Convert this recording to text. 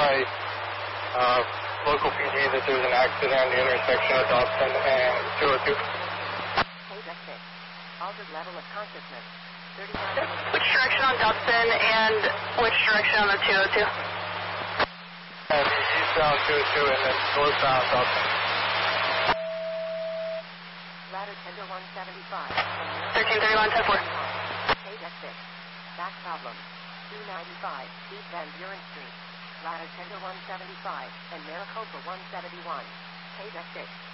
notify local PD that there's an accident at the intersection of Dobson and 202. Altered level of consciousness. Which direction on Dobson and which direction on the 202? Eastbound 202 and then northbound Dobson. Ladder tender 175. 1331, 10-4. Exit. Back problem. 295, East Van Buren Street. Ladder tender 175 and Maricopa 171. Exit.